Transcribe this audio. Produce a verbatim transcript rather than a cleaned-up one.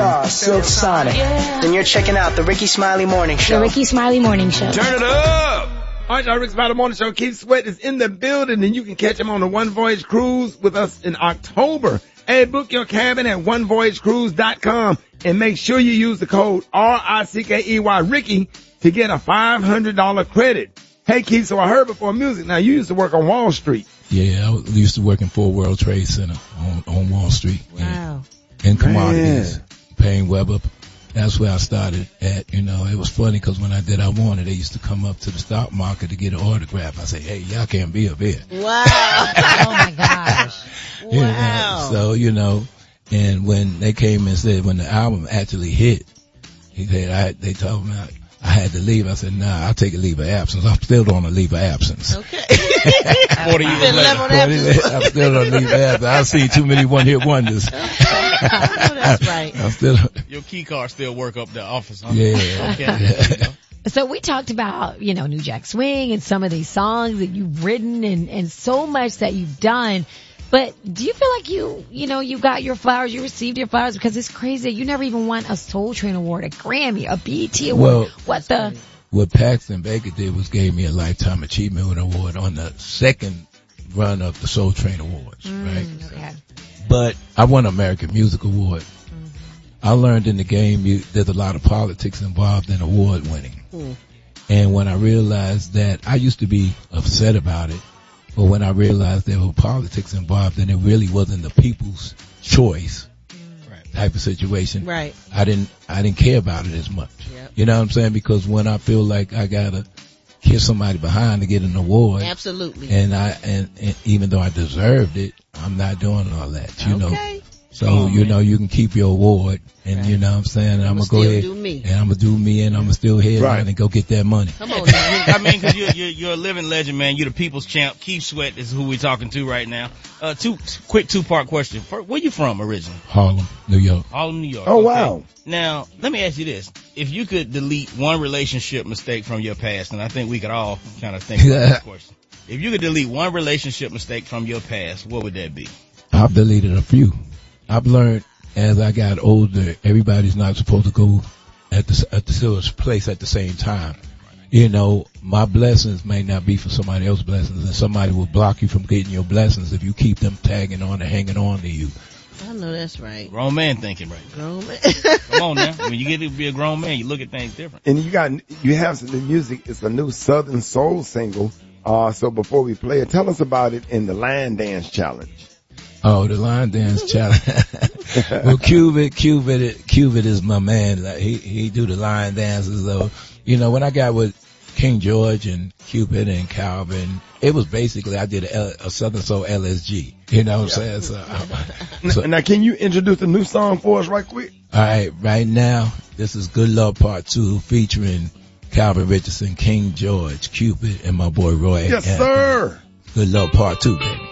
Star, Silk Sonic. Yeah. Then you're checking out the Ricky Smiley Morning Show. The Ricky Smiley Morning Show. Turn it up! All right, y'all, Ricky Smiley Morning Show. Keith Sweat is in the building, and you can catch him on the One Voyage Cruise with us in October. Hey, book your cabin at one voyage cruise dot com and make sure you use the code R I C K E Y, Ricky, to get a five hundred dollars credit. Hey, Keith, so I heard before music. Now, you used to work on Wall Street. Yeah, I used to work in Fort World Trade Center on, on Wall Street. Wow. In commodities, Man. Paying Weber. That's where I started at. You know, it was funny because when I did I Wanted, they used to come up to the stock market to get an autograph. I say, hey, y'all can't be up here. Wow. Oh, my gosh. Wow. You know, so, you know, and when they came and said, when the album actually hit, he said, I, they told me I, I had to leave. I said, nah, I'll take a leave of absence. I'm still on a leave of absence. Okay. forty years later. I'm still on a leave of absence. I've seen too many one-hit wonders. Oh, that's right. I'm still. Your key card still work up the office, huh? Yeah. Okay. Yeah. So we talked about, you know, New Jack Swing and some of these songs that you've written and, and so much that you've done. But do you feel like you, you know, you got your flowers, you received your flowers? Because it's crazy. You never even won a Soul Train Award, a Grammy, a B E T Award. Well, what the? What Paxton Baker did was gave me a Lifetime Achievement Award on the second run of the Soul Train Awards, Mm, right? Okay. But I won an American Music Award. Mm-hmm. I learned in the game you, there's a lot of politics involved in award winning. Mm. And when I realized that, I used to be upset about it, but when I realized there were politics involved and it really wasn't the people's choice mm. type of situation, right. I didn't, I didn't care about it as much. Yep. You know what I'm saying? Because when I feel like I gotta kiss somebody behind to get an award. Absolutely. And I, and, and even though I deserved it, I'm not doing all that, you okay. know. So, on, you man. know, you can keep your award and right. you know what I'm saying? I'm, I'm gonna go ahead do me. and I'm gonna do me and I'm gonna still head right. and go get that money. Come on, man. I mean, cause you're, you're, you're a living legend, man. You're the people's champ. Keith Sweat is who we're talking to right now. Uh, two, quick two part question. Where you from originally? Harlem, New York. Harlem, New York. Oh, okay. wow. Now, let me ask you this. If you could delete one relationship mistake from your past, and I think we could all kind of think about this question. If you could delete one relationship mistake from your past, what would that be? I've deleted a few. I've learned as I got older, everybody's not supposed to go at the, at the same place at the same time. You know, my blessings may not be for somebody else's blessings, and somebody will block you from getting your blessings if you keep them tagging on and hanging on to you. I know that's right. Grown man thinking right. Grown man. Come on now. When you get to be a grown man, you look at things different. And you got, you have some new music. It's a new Southern Soul single. Uh, so before we play it, tell us about it in the Line Dance Challenge. Oh, the Line Dance Challenge. Well, Cubit, Cubit, Cubit is my man. Like, he, he do the line dances though. You know, when I got with King George and Cupid and Calvin, it was basically, I did a, a Southern Soul L S G. You know what I'm saying? So, so, now, can you introduce a new song for us right quick? All right, right now, this is Good Love Part Two featuring Calvin Richardson, King George, Cupid, and my boy Roy. Yes, Anthony. sir. Good Love Part Two, baby.